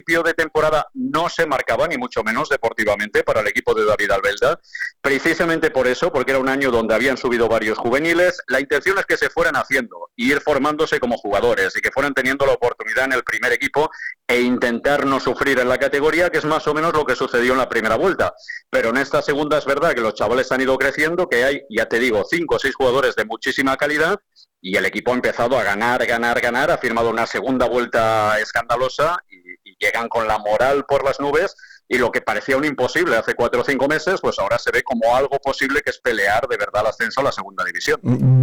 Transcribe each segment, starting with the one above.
principio de temporada no se marcaba, ni mucho menos deportivamente, para el equipo de David Albelda, precisamente por eso, porque era un año donde habían subido varios juveniles. La intención es que se fueran haciendo, y ir formándose como jugadores, y que fueran teniendo la oportunidad en el primer equipo, e intentar no sufrir en la categoría, que es más o menos lo que sucedió en la primera vuelta. Pero en esta segunda es verdad que los chavales han ido creciendo, que hay, ya te digo, 5 o 6 jugadores de muchísima calidad, y el equipo ha empezado a ganar, ha firmado una segunda vuelta escandalosa, y llegan con la moral por las nubes, y lo que parecía un imposible hace 4 o 5 meses, pues ahora se ve como algo posible, que es pelear de verdad el ascenso a la segunda división.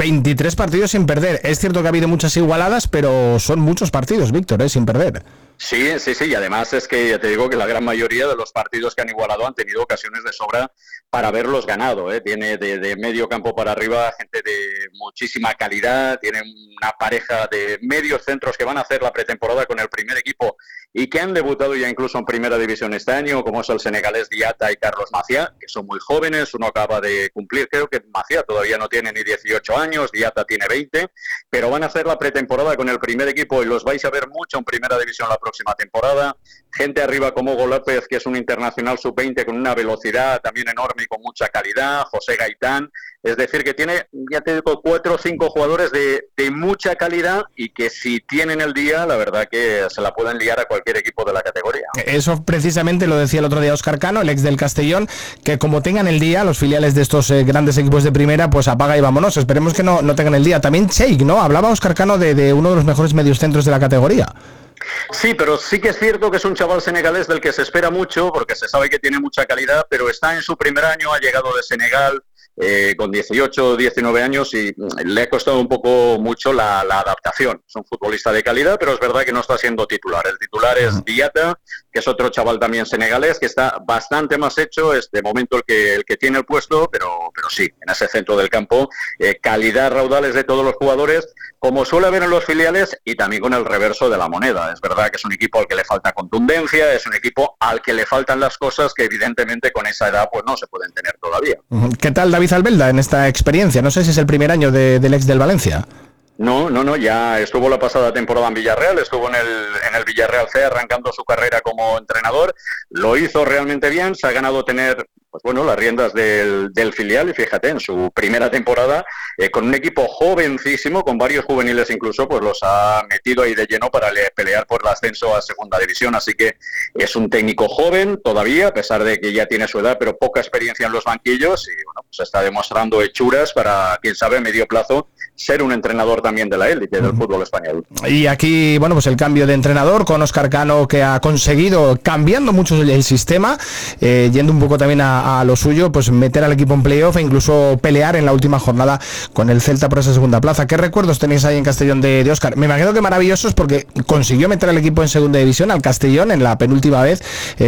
23 partidos sin perder. Es cierto que ha habido muchas igualadas, pero son muchos partidos, Víctor, sin perder. Sí, y además es que ya te digo que la gran mayoría de los partidos que han igualado han tenido ocasiones de sobra para haberlos ganado, ¿eh? Tiene de medio campo para arriba gente de muchísima calidad, tiene una pareja de medios centros que van a hacer la pretemporada con el primer equipo y que han debutado ya incluso en primera división este año, como es el senegalés Diatta y Carlos Macià, que son muy jóvenes. Uno acaba de cumplir, creo que Macià todavía no tiene ni 18 años, Diatta tiene 20, pero van a hacer la pretemporada con el primer equipo y los vais a ver mucho en primera división la próxima temporada. Gente arriba como Hugo López, que es un internacional sub-20 con una velocidad también enorme y con mucha calidad, José Gaitán. Es decir, que tiene, ya te digo, 4 o 5 jugadores de mucha calidad, y que si tienen el día, la verdad que se la pueden liar a cualquier equipo de la categoría. Eso precisamente lo decía el otro día Óscar Cano, el ex del Castellón, que como tengan el día, los filiales de estos grandes equipos de primera, pues apaga y vámonos. Esperemos que no tengan el día. También Cheik, ¿no? Hablaba Óscar Cano de uno de los mejores mediocentros de la categoría. Sí, pero sí que es cierto que es un chaval senegalés del que se espera mucho, porque se sabe que tiene mucha calidad, pero está en su primer año, ha llegado de Senegal con 18 o 19 años, y le ha costado un poco mucho la adaptación. Es un futbolista de calidad, pero es verdad que no está siendo titular. El titular es Diatta, que es otro chaval también senegalés, que está bastante más hecho, es de momento el que tiene el puesto, pero sí, en ese centro del campo, calidad, raudales de todos los jugadores, como suele haber en los filiales, y también con el reverso de la moneda. Es verdad que es un equipo al que le falta contundencia, es un equipo al que le faltan las cosas que evidentemente con esa edad pues no se pueden tener todavía. ¿Qué tal David Albelda en esta experiencia? No sé si es el primer año del ex del Valencia. No, ya estuvo la pasada temporada en Villarreal, estuvo en el Villarreal C arrancando su carrera como entrenador, lo hizo realmente bien, se ha ganado tener las riendas del filial, y fíjate, en su primera temporada, con un equipo jovencísimo, con varios juveniles incluso, pues los ha metido ahí de lleno para pelear por el ascenso a segunda división. Así que es un técnico joven todavía, a pesar de que ya tiene su edad, pero poca experiencia en los banquillos, y pues está demostrando hechuras para, quién sabe, a medio plazo, ser un entrenador también de la élite del fútbol español. Y aquí, pues el cambio de entrenador con Óscar Cano, que ha conseguido, cambiando mucho el sistema, yendo un poco también a lo suyo, pues meter al equipo en playoff e incluso pelear en la última jornada con el Celta por esa segunda plaza. ¿Qué recuerdos tenéis ahí en Castellón de Óscar? Me imagino que maravillosos, porque consiguió meter al equipo en segunda división, al Castellón, en la penúltima vez,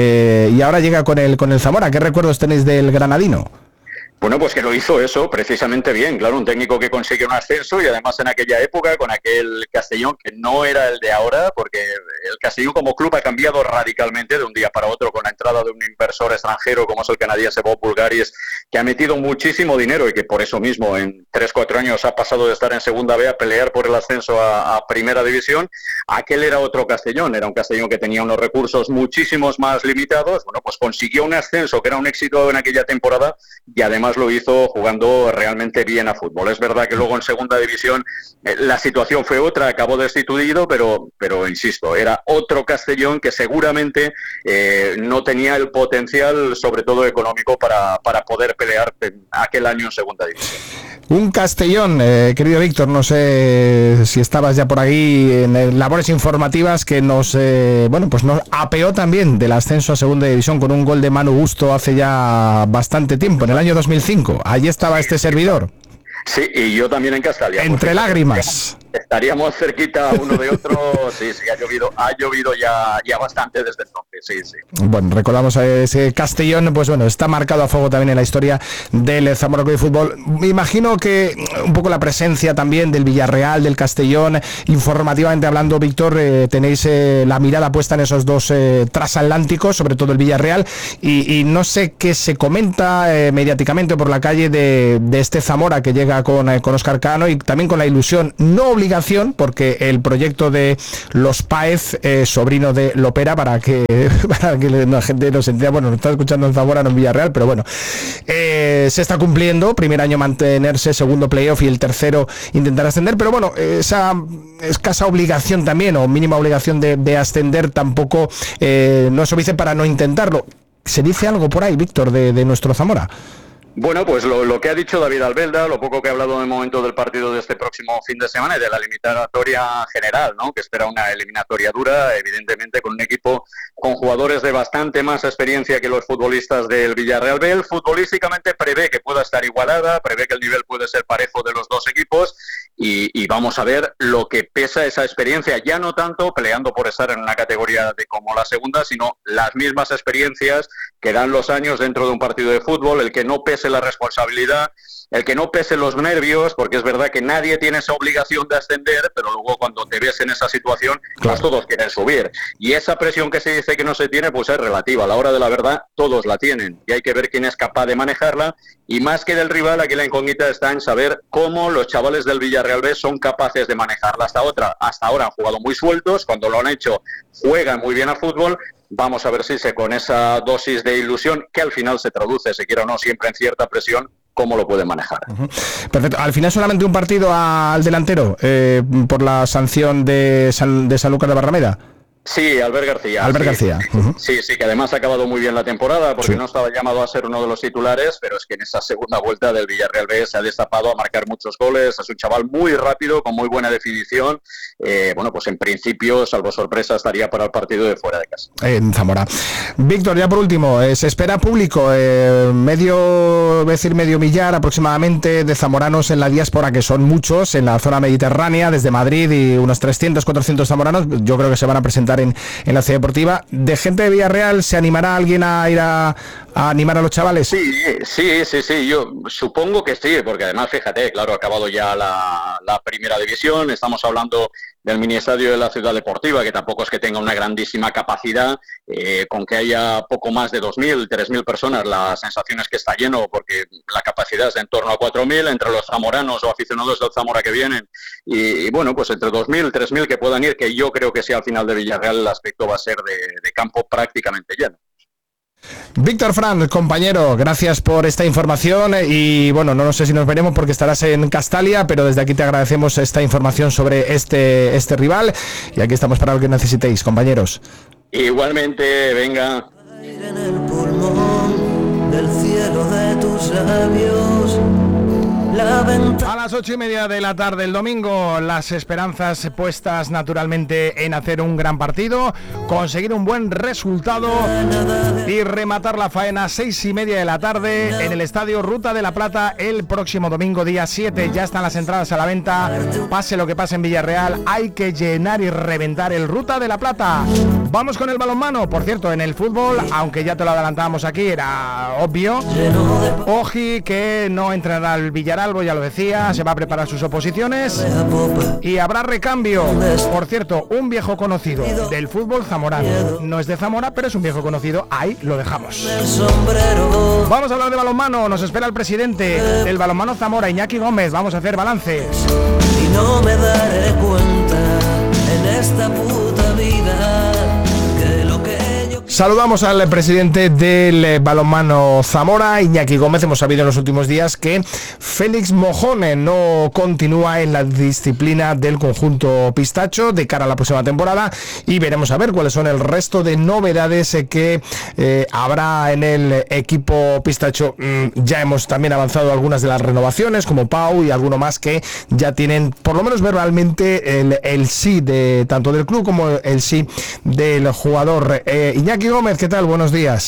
y ahora llega con el Zamora. ¿Qué recuerdos tenéis del granadino? Bueno, pues que lo hizo eso precisamente bien, claro, un técnico que consigue un ascenso, y además en aquella época con aquel Castellón que no era el de ahora, porque el Castellón como club ha cambiado radicalmente de un día para otro con la entrada de un inversor extranjero como es el canadiense Bob Bulgaris, que ha metido muchísimo dinero y que por eso mismo en 3-4 años ha pasado de estar en segunda B a pelear por el ascenso a primera división. Aquel era otro Castellón, era un Castellón que tenía unos recursos muchísimos más limitados. Bueno, pues consiguió un ascenso que era un éxito en aquella temporada, y además lo hizo jugando realmente bien a fútbol. Es verdad que luego en segunda división la situación fue otra, acabó destituido, pero insisto, era otro Castellón que seguramente no tenía el potencial, sobre todo económico, para poder pelear aquel año en segunda división. Un Castellón, querido Víctor, no sé si estabas ya por ahí en labores informativas, que nos apeó también del ascenso a segunda división con un gol de Manu Busto hace ya bastante tiempo, en el año 2005. Allí estaba este servidor. Sí, y yo también en Castalia. Entre lágrimas. Estaríamos cerquita uno de otro. Sí, ha llovido ya bastante desde entonces. sí, sí. Bueno, recordamos a ese Castellón, pues bueno, está marcado a fuego también en la historia del Zamora Club de Fútbol. Me imagino que un poco la presencia también del Villarreal, del Castellón, informativamente hablando, Víctor, tenéis la mirada puesta en esos dos transatlánticos, sobre todo el Villarreal, y no sé qué se comenta mediáticamente por la calle de este Zamora que llega con Óscar Cano, y también con la ilusión, no obligación, porque el proyecto de los Páez, sobrino de Lopera, para que la gente nos entienda, bueno, nos está escuchando en Zamora, no en Villarreal, pero bueno, se está cumpliendo. Primer año mantenerse, segundo playoff y el tercero intentar ascender, pero bueno, esa escasa obligación también, o mínima obligación de ascender, tampoco no es obvio para no intentarlo. ¿Se dice algo por ahí, Víctor, de nuestro Zamora? Bueno, pues lo que ha dicho David Albelda, lo poco que ha hablado en el momento del partido de este próximo fin de semana y de la eliminatoria general, ¿no? Que espera una eliminatoria dura, evidentemente con un equipo con jugadores de bastante más experiencia que los futbolistas del Villarreal B. Futbolísticamente prevé que pueda estar igualada, prevé que el nivel puede ser parejo de los dos equipos y vamos a ver lo que pesa esa experiencia, ya no tanto peleando por estar en una categoría de como la segunda, sino las mismas experiencias que dan los años dentro de un partido de fútbol, el que no pese la responsabilidad, el que no pese los nervios, porque es verdad que nadie tiene esa obligación de ascender, pero luego cuando te ves en esa situación, pues todos quieren subir. Y esa presión que se dice que no se tiene, pues es relativa. A la hora de la verdad, todos la tienen. Y hay que ver quién es capaz de manejarla. Y más que del rival, aquí la incógnita está en saber cómo los chavales del Villarreal B son capaces de manejarla. Hasta ahora han jugado muy sueltos, cuando lo han hecho juegan muy bien al fútbol. Vamos a ver si con esa dosis de ilusión, que al final se traduce, se quiera o no, siempre en cierta presión, cómo lo puede manejar. Perfecto. Al final solamente un partido al delantero por la sanción de Sanlúcar de Barrameda. Sí, Albert García. Albert García. Uh-huh. Sí, que además ha acabado muy bien la temporada porque no estaba llamado a ser uno de los titulares, pero es que en esa segunda vuelta del Villarreal B se ha destapado a marcar muchos goles, es un chaval muy rápido, con muy buena definición. Bueno, pues en principio, salvo sorpresa, estaría para el partido de fuera de casa. En Zamora. Víctor, ya por último, se espera público, medio millar aproximadamente de zamoranos en la diáspora, que son muchos, en la zona mediterránea, desde Madrid, y unos 300, 400 zamoranos, yo creo que se van a presentar en la ciudad deportiva. ¿De gente de Villarreal se animará alguien a ir a animar a los chavales? Sí, yo supongo que sí, porque además, fíjate, claro, ha acabado ya la primera división, estamos hablando del mini estadio de la ciudad deportiva, que tampoco es que tenga una grandísima capacidad, con que haya poco más de 2.000, 3.000 personas, la sensación es que está lleno, porque la capacidad es de en torno a 4.000, entre los zamoranos o aficionados del Zamora que vienen, y bueno, pues entre 2.000, 3.000 que puedan ir, que yo creo que sí, al final de Villarreal el aspecto va a ser de campo prácticamente lleno. Víctor Franz, compañero, gracias por esta información y bueno, no sé si nos veremos porque estarás en Castalia, pero desde aquí te agradecemos esta información sobre este rival y aquí estamos para lo que necesitéis, compañeros. Igualmente, venga. En el pulmón del cielo de tus labios. A las 8:30 de la tarde el domingo, las esperanzas puestas naturalmente en hacer un gran partido, conseguir un buen resultado y rematar la faena a 6:30 de la tarde en el Estadio Ruta de la Plata el próximo domingo, día 7. Ya están las entradas a la venta. Pase lo que pase en Villarreal, hay que llenar y reventar el Ruta de la Plata. Vamos con el balonmano. Por cierto, en el fútbol, aunque ya te lo adelantábamos aquí, era obvio, Oji que no entrenará al Villarreal, ya lo decía, se va a preparar sus oposiciones y habrá recambio. Por cierto, un viejo conocido del fútbol zamorano, no es de Zamora, pero es un viejo conocido, ahí lo dejamos. Vamos a hablar de balonmano, nos espera el presidente del balonmano Zamora, Iñaki Gómez, vamos a hacer balances. Y no me daré cuenta en esta puta vida. Saludamos al presidente del balonmano Zamora, Iñaki Gómez. Hemos sabido en los últimos días que Félix Mojone no continúa en la disciplina del conjunto pistacho de cara a la próxima temporada y veremos a ver cuáles son el resto de novedades que habrá en el equipo pistacho. Ya hemos también avanzado algunas de las renovaciones, como Pau y alguno más que ya tienen, por lo menos verbalmente, el sí de tanto del club como el sí del jugador. Iñaki Gómez, ¿qué tal? Buenos días.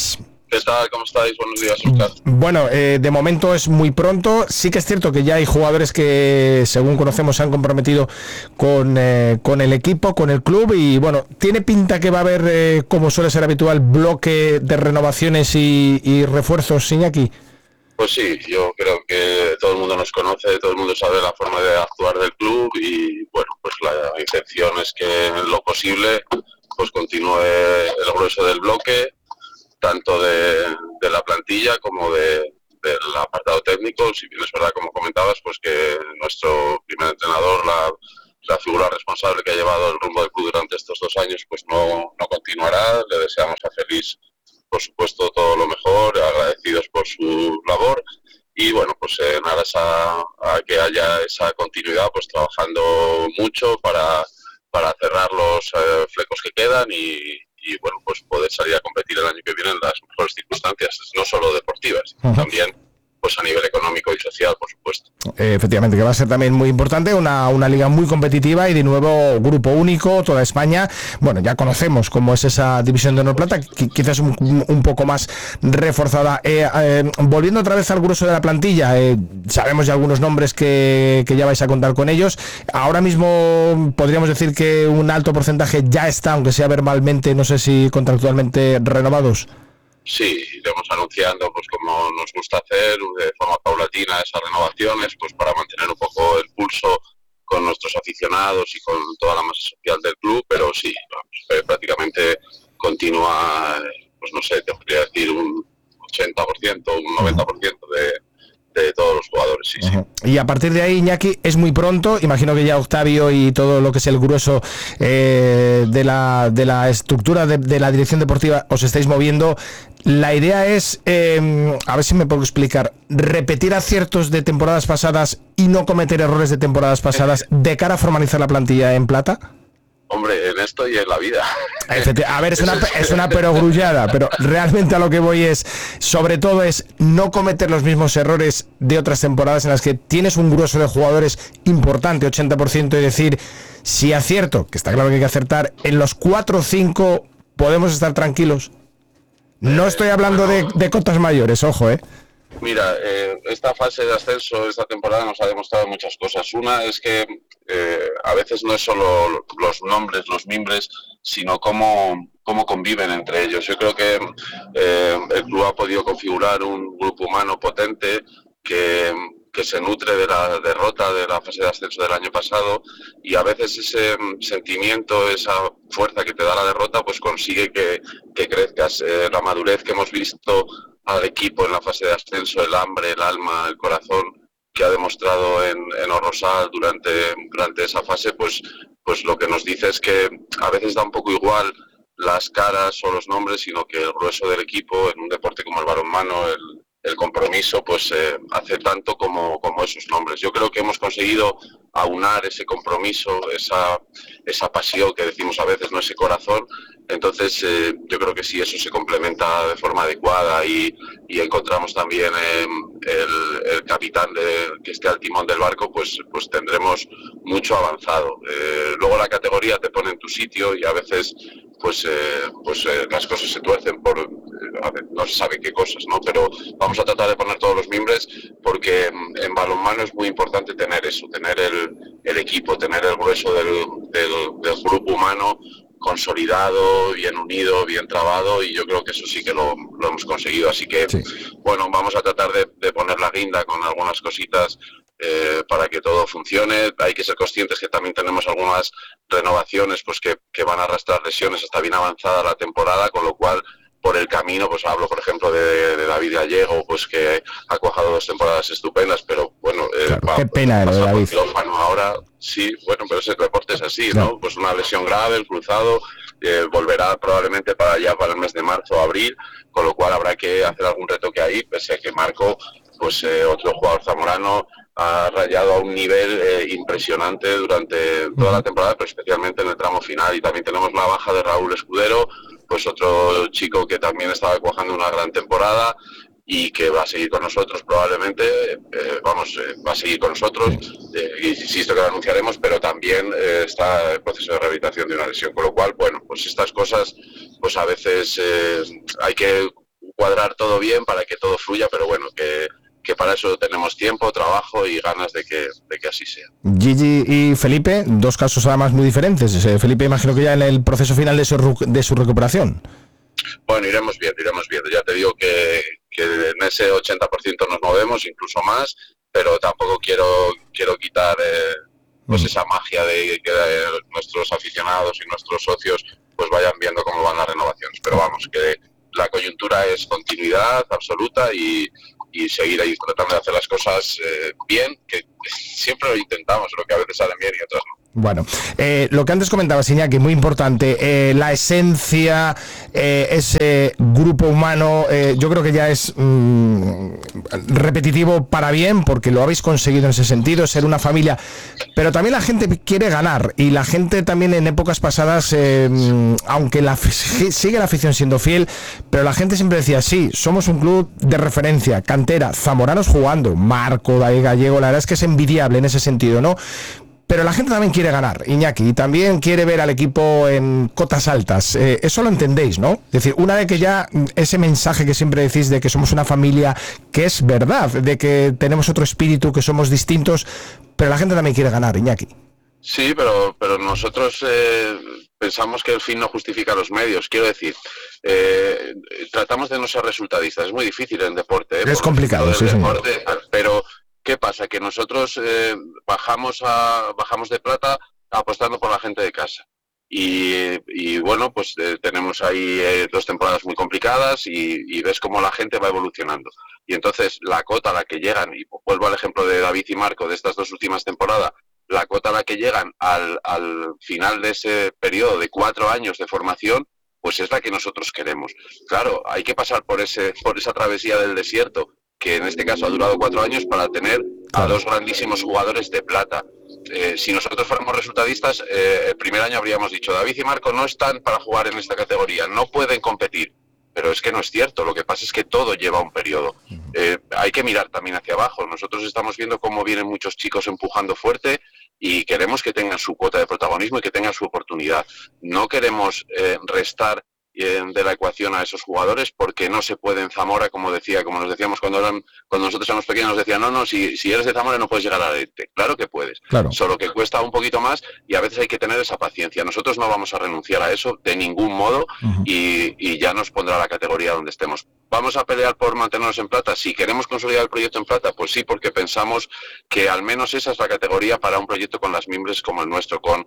¿Qué tal? ¿Cómo estáis? Buenos días, Oscar. Bueno, de momento es muy pronto. Sí que es cierto que ya hay jugadores que, según conocemos, se han comprometido con el equipo, con el club. Y bueno, tiene pinta que va a haber, como suele ser habitual, bloque de renovaciones y refuerzos, Iñaki. Pues sí, yo creo que todo el mundo nos conoce, todo el mundo sabe la forma de actuar del club y bueno, pues la intención es que en lo posible pues continúe el grueso del bloque, tanto de la plantilla como del apartado técnico. Si bien es verdad, como comentabas, pues que nuestro primer entrenador, la figura responsable que ha llevado el rumbo del club durante estos 2 años, pues no continuará. Le deseamos a Félix, por supuesto, todo lo mejor, agradecidos por su labor y bueno, pues en aras a que haya esa continuidad, pues trabajando mucho para cerrar los flecos que quedan y bueno, pues poder salir a competir el año que viene en las mejores circunstancias, no solo deportivas, también pues a nivel económico y social, por supuesto. Efectivamente, que va a ser también muy importante, una liga muy competitiva y de nuevo grupo único, toda España. Bueno, ya conocemos cómo es esa división de honor plata, quizás un poco más reforzada. Volviendo otra vez al grueso de la plantilla, sabemos ya algunos nombres que ya vais a contar con ellos. Ahora mismo podríamos decir que un alto porcentaje ya está, aunque sea verbalmente, no sé si contractualmente renovados. Sí, iremos anunciando, pues como nos gusta hacer, de forma paulatina esas renovaciones, pues para mantener un poco el pulso con nuestros aficionados y con toda la masa social del club, pero sí, vamos, prácticamente continúa, pues no sé, te podría decir un 80%, un 90% de todos los jugadores, sí, sí. Y a partir de ahí, Iñaki, es muy pronto, imagino que ya Octavio y todo lo que es el grueso de la estructura de la dirección deportiva os estáis moviendo. La idea es, a ver si me puedo explicar, repetir aciertos de temporadas pasadas y no cometer errores de temporadas pasadas de cara a formalizar la plantilla en plata. Hombre, en esto y en la vida. A ver, es una perogrullada, pero realmente a lo que voy es, sobre todo es no cometer los mismos errores de otras temporadas en las que tienes un grueso de jugadores importante, 80%, y decir, si acierto, que está claro que hay que acertar, en los 4 o 5 podemos estar tranquilos. No estoy hablando de cotas mayores, ojo, Mira, esta fase de ascenso, esta temporada nos ha demostrado muchas cosas. Una es que a veces no es solo los nombres, los mimbres, sino cómo conviven entre ellos. Yo creo que el club ha podido configurar un grupo humano potente que se nutre de la derrota de la fase de ascenso del año pasado y a veces ese sentimiento, esa fuerza que te da la derrota, pues consigue que crezcas. La madurez que hemos visto al equipo en la fase de ascenso, el hambre, el alma, el corazón que ha demostrado en Orrosal durante esa fase, pues lo que nos dice es que a veces da un poco igual las caras o los nombres, sino que el grueso del equipo en un deporte como el balonmano, el compromiso, pues hace tanto como esos nombres. Yo creo que hemos conseguido aunar ese compromiso, esa pasión que decimos a veces, no, ese corazón. Entonces yo creo que si eso se complementa de forma adecuada y encontramos también el capitán que esté al timón del barco, pues tendremos mucho avanzado. Luego la categoría te pone en tu sitio y a veces pues las cosas se tuercen por no se sabe qué cosas, ¿no? Pero vamos a tratar de poner todos los mimbres porque en balonmano es muy importante tener eso, tener el equipo, tener el grueso del grupo humano consolidado, bien unido, bien trabado, y yo creo que eso sí que lo hemos conseguido. Así que, sí, bueno, vamos a tratar de poner la guinda con algunas cositas para que todo funcione. Hay que ser conscientes que también tenemos algunas renovaciones pues que van a arrastrar lesiones hasta bien avanzada la temporada, con lo cual por el camino, pues hablo por ejemplo de David Gallego, pues que ha cuajado 2 temporadas estupendas, pero bueno, claro, qué pena lo de David. Ahora sí, bueno, pero ese deporte es así, claro, ¿no? Pues una lesión grave, el cruzado, volverá probablemente para el mes de marzo o abril, con lo cual habrá que hacer algún retoque ahí, pese a que Marco, pues otro jugador zamorano, ha rayado a un nivel impresionante durante toda la temporada, pero especialmente en el tramo final. Y también tenemos la baja de Raúl Escudero, pues otro chico que también estaba cuajando una gran temporada y que va a seguir con nosotros probablemente, va a seguir con nosotros, insisto que lo anunciaremos, pero también está el proceso de rehabilitación de una lesión, con lo cual, bueno, pues estas cosas, pues a veces hay que cuadrar todo bien para que todo fluya, pero bueno, que para eso tenemos tiempo, trabajo y ganas de que así sea. Gigi y Felipe, dos casos además muy diferentes. Felipe, imagino que ya en el proceso final de su recuperación. Bueno, iremos viendo. Ya te digo que en ese 80% nos movemos, incluso más, pero tampoco quiero quitar pues esa magia de que nuestros aficionados y nuestros socios pues vayan viendo cómo van las renovaciones. Pero vamos, que la coyuntura es continuidad absoluta y seguir ahí tratando de hacer las cosas bien, que siempre lo intentamos, lo que a veces salen bien y otras no. Bueno, lo que antes comentabas, Iñaki, muy importante, la esencia, ese grupo humano, yo creo que ya es repetitivo para bien, porque lo habéis conseguido en ese sentido, ser una familia, pero también la gente quiere ganar, y la gente también en épocas pasadas, aunque sigue la afición siendo fiel, pero la gente siempre decía, sí, somos un club de referencia, cantera, zamoranos jugando, Marco, David Gallego, la verdad es que es envidiable en ese sentido, ¿no? Pero la gente también quiere ganar, Iñaki, y también quiere ver al equipo en cotas altas. Eso lo entendéis, ¿no? Es decir, una vez que ya ese mensaje que siempre decís de que somos una familia, que es verdad, de que tenemos otro espíritu, que somos distintos, pero la gente también quiere ganar, Iñaki. Sí, pero nosotros pensamos que el fin no justifica los medios. Quiero decir, tratamos de no ser resultadistas. Es muy difícil en deporte. Es complicado, sí, señor. Pero ¿qué pasa? Que nosotros bajamos de plata apostando por la gente de casa. Y bueno, pues tenemos ahí 2 temporadas muy complicadas y ves cómo la gente va evolucionando. Y entonces la cota a la que llegan, y vuelvo al ejemplo de David y Marco de estas 2 últimas temporadas, la cota a la que llegan al final de ese periodo de 4 años de formación, pues es la que nosotros queremos. Claro, hay que pasar por esa travesía del desierto, que en este caso ha durado 4 años, para tener a 2 grandísimos jugadores de plata. Si nosotros fuéramos resultadistas, el primer año habríamos dicho, David y Marco no están para jugar en esta categoría, no pueden competir. Pero es que no es cierto, lo que pasa es que todo lleva un periodo. Hay que mirar también hacia abajo. Nosotros estamos viendo cómo vienen muchos chicos empujando fuerte y queremos que tengan su cuota de protagonismo y que tengan su oportunidad. No queremos restar de la ecuación a esos jugadores, porque no se puede en Zamora, como nos decíamos cuando nosotros éramos pequeños, nos decían, no, si eres de Zamora no puedes llegar a la élite. Claro que puedes, claro. Solo que cuesta un poquito más y a veces hay que tener esa paciencia. Nosotros no vamos a renunciar a eso de ningún modo y ya nos pondrá la categoría donde estemos. ¿Vamos a pelear por mantenernos en plata? Si queremos consolidar el proyecto en plata, pues sí, porque pensamos que al menos esa es la categoría para un proyecto con las mimbres como el nuestro, con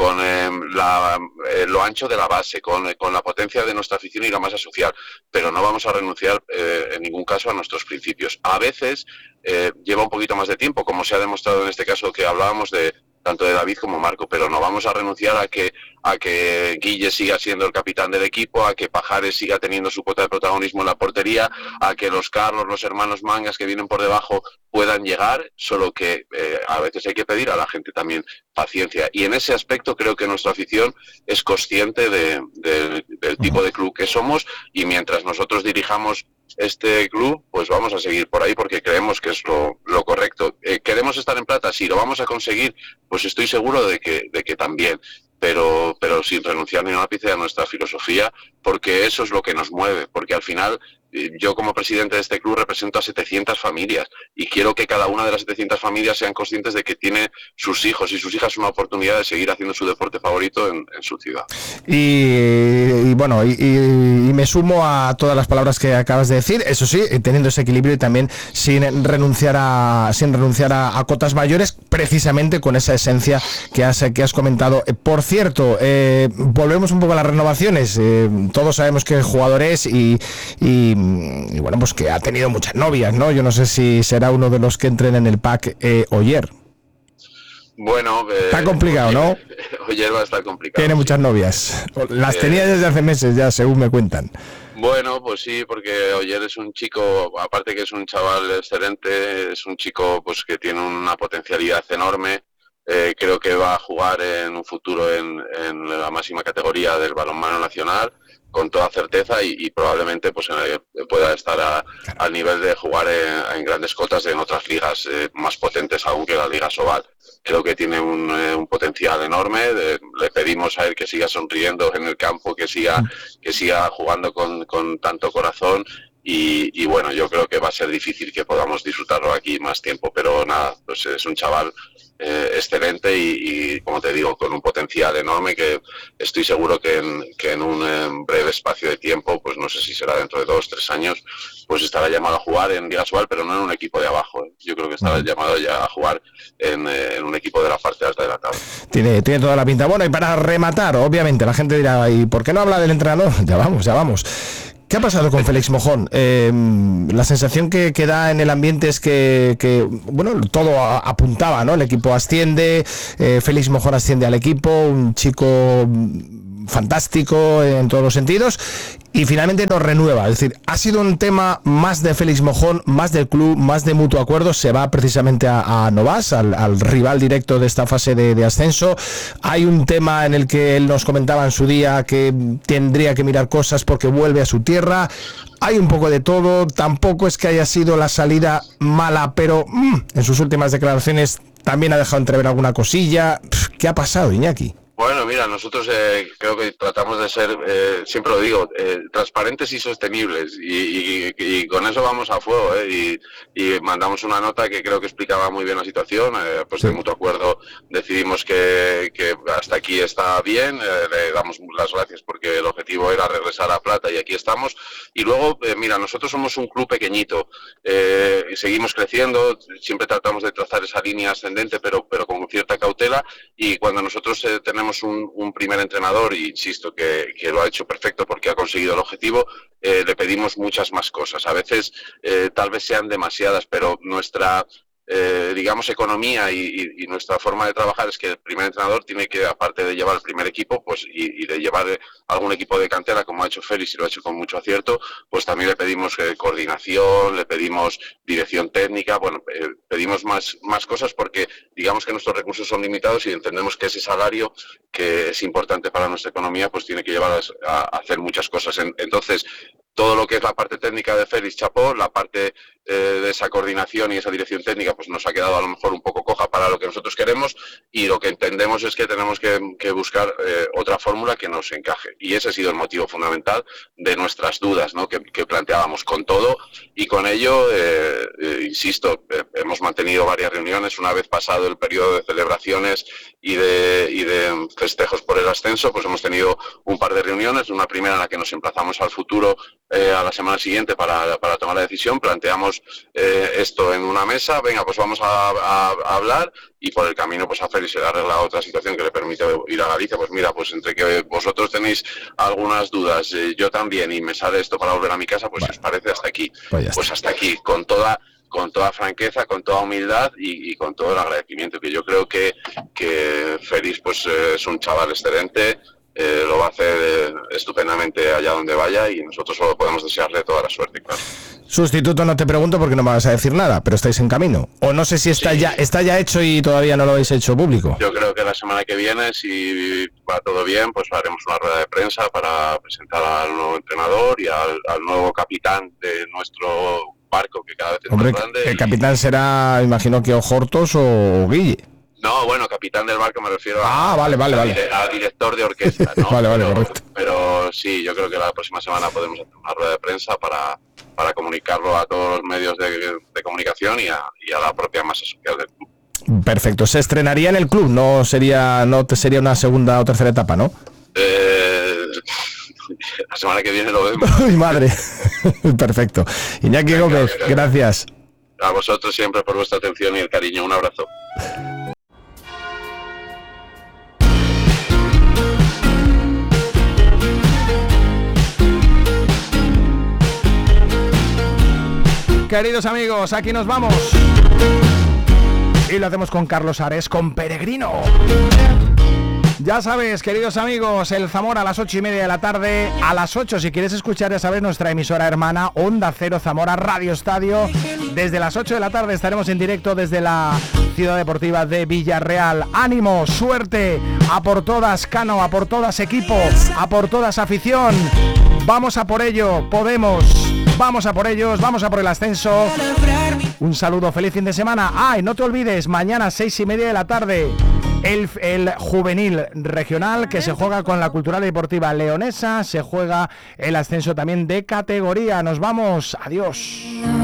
lo ancho de la base, con la potencia de nuestra afición y la masa social, pero no vamos a renunciar en ningún caso a nuestros principios. A veces lleva un poquito más de tiempo, como se ha demostrado en este caso que hablábamos de tanto de David como Marco, pero no vamos a renunciar a que Guille siga siendo el capitán del equipo, a que Pajares siga teniendo su cuota de protagonismo en la portería, a que los Carlos, los hermanos Mangas que vienen por debajo puedan llegar, solo que a veces hay que pedir a la gente también paciencia. Y en ese aspecto creo que nuestra afición es consciente del tipo de club que somos, y mientras nosotros dirijamos este club, pues vamos a seguir por ahí porque creemos que es lo correcto. ¿Queremos estar en plata? Sí, lo vamos a conseguir, pues estoy seguro de que también, pero sin renunciar ni un ápice a nuestra filosofía, porque eso es lo que nos mueve, porque al final yo como presidente de este club represento a 700 familias y quiero que cada una de las 700 familias sean conscientes de que tiene sus hijos y sus hijas una oportunidad de seguir haciendo su deporte favorito en su ciudad. Y bueno, y me sumo a todas las palabras que acabas de decir, eso sí, teniendo ese equilibrio y también sin renunciar a cotas mayores, precisamente con esa esencia que has comentado. Por cierto, volvemos un poco a las renovaciones. Todos sabemos que el jugador es y bueno, pues que ha tenido muchas novias, ¿no? Yo no sé si será uno de los que entren en el pack Oyer. Bueno, está complicado, ¿no? Oyer va a estar complicado. Tiene muchas novias. Las tenía desde hace meses ya, según me cuentan. Bueno, pues sí, porque Oyer es un chico, aparte que es un chaval excelente, es un chico pues que tiene una potencialidad enorme. creo que va a jugar en un futuro en la máxima categoría del balonmano nacional con toda certeza y probablemente pues pueda estar al nivel de jugar en grandes cotas en otras ligas más potentes aún que la Liga Sobal. Creo que tiene un potencial enorme. Le pedimos a él que siga sonriendo en el campo, que siga jugando con tanto corazón. Y bueno, yo creo que va a ser difícil que podamos disfrutarlo aquí más tiempo, pero nada, pues es un chaval excelente y como te digo, con un potencial enorme que estoy seguro que en un breve espacio de tiempo, pues no sé si será dentro de 2-3 años, pues estará llamado a jugar en Liga Sobal, pero no en un equipo de abajo. Yo creo que estará llamado ya a jugar en un equipo de la parte alta de la tabla. Tiene toda la pinta. Bueno, y para rematar, obviamente, la gente dirá, ¿y por qué no habla del entrenador? Ya vamos. ¿Qué ha pasado con Félix Mojón? La sensación que da en el ambiente es que bueno, todo apuntaba, ¿no? El equipo asciende, Félix Mojón asciende al equipo, un chico fantástico en todos los sentidos, y finalmente nos renueva. Es decir, ha sido un tema más de Félix Mojón, más del club, más de mutuo acuerdo. Se va precisamente a Novas, al rival directo de esta fase de ascenso. Hay un tema en el que él nos comentaba en su día que tendría que mirar cosas porque vuelve a su tierra. Hay un poco de todo. Tampoco es que haya sido la salida mala, pero en sus últimas declaraciones también ha dejado entrever alguna cosilla. ¿Qué ha pasado, Iñaki? Bueno, mira, nosotros creo que tratamos de ser, siempre lo digo, transparentes y sostenibles y con eso vamos a fuego, y mandamos una nota que creo que explicaba muy bien la situación, pues de mutuo acuerdo decidimos que hasta aquí está bien, le damos las gracias porque el objetivo era regresar a Plata y aquí estamos, y luego, mira, nosotros somos un club pequeñito, seguimos creciendo, siempre tratamos de trazar esa línea ascendente pero con cierta cautela, y cuando nosotros tenemos un primer entrenador, y insisto que lo ha hecho perfecto porque ha conseguido el objetivo, le pedimos muchas más cosas. A veces tal vez sean demasiadas, pero nuestra digamos economía y nuestra forma de trabajar es que el primer entrenador tiene que, aparte de llevar el primer equipo, pues y de llevar algún equipo de cantera como ha hecho Félix y lo ha hecho con mucho acierto, pues también le pedimos coordinación, le pedimos dirección técnica, bueno, pedimos más cosas porque digamos que nuestros recursos son limitados y entendemos que ese salario que es importante para nuestra economía pues tiene que llevar a hacer muchas cosas. Entonces todo lo que es la parte técnica de Félix, chapó, la parte de esa coordinación y esa dirección técnica pues nos ha quedado a lo mejor un poco coja para lo que nosotros queremos, y lo que entendemos es que tenemos que buscar otra fórmula que nos encaje, y ese ha sido el motivo fundamental de nuestras dudas, ¿no? que planteábamos. Con todo y con ello, insisto, hemos mantenido varias reuniones una vez pasado el periodo de celebraciones y de festejos por el ascenso, pues hemos tenido un par de reuniones, una primera en la que nos emplazamos al futuro a la semana siguiente para tomar la decisión, planteamos esto en una mesa, venga, pues vamos a hablar, y por el camino pues a Félix se le arregla otra situación que le permite ir a Galicia. Pues mira, pues entre que vosotros tenéis algunas dudas, yo también, y me sale esto para volver a mi casa, pues si os parece hasta aquí, pues hasta aquí, con toda franqueza, con toda humildad y con todo el agradecimiento, que yo creo que Félix pues es un chaval excelente, lo va a hacer estupendamente allá donde vaya, y nosotros solo podemos desearle toda la suerte, claro. Sustituto no te pregunto porque no me vas a decir nada, pero estáis en camino. O no sé si está ya hecho y todavía no lo habéis hecho público. Yo creo que la semana que viene, si va todo bien, pues haremos una rueda de prensa para presentar al nuevo entrenador y al nuevo capitán de nuestro barco, que cada vez es más grande. El capitán será, imagino que Ojortos o Guille. No, bueno, capitán del barco me refiero vale. a director de orquesta, ¿no? Vale, correcto. Pero sí, yo creo que la próxima semana podemos hacer una rueda de prensa para comunicarlo a todos los medios de comunicación y a la propia masa social del club. Perfecto. Se estrenaría en el club, no sería una segunda o tercera etapa, ¿no? La semana que viene lo vemos. ¡Ay, madre! Perfecto. Iñaki Gómez, gracias. A vosotros siempre por vuestra atención y el cariño. Un abrazo. Queridos amigos, aquí nos vamos. Y lo hacemos con Carlos Ares, con Peregrino. Ya sabes, queridos amigos, el Zamora a las 8:30 de la tarde. A las 8, si quieres escuchar, ya sabes, nuestra emisora hermana Onda Cero Zamora Radio Estadio. Desde las 8 de la tarde estaremos en directo desde la Ciudad Deportiva de Villarreal. ¡Ánimo, suerte! ¡A por todas, Cano! ¡A por todas, equipo! ¡A por todas, afición! ¡Vamos a por ello! ¡Podemos! ¡Vamos a por ellos! ¡Vamos a por el ascenso! Un saludo, feliz fin de semana. Y no te olvides, mañana 6:30 de la tarde, el juvenil regional que se juega con la Cultural Deportiva Leonesa, se juega el ascenso también de categoría. Nos vamos, adiós.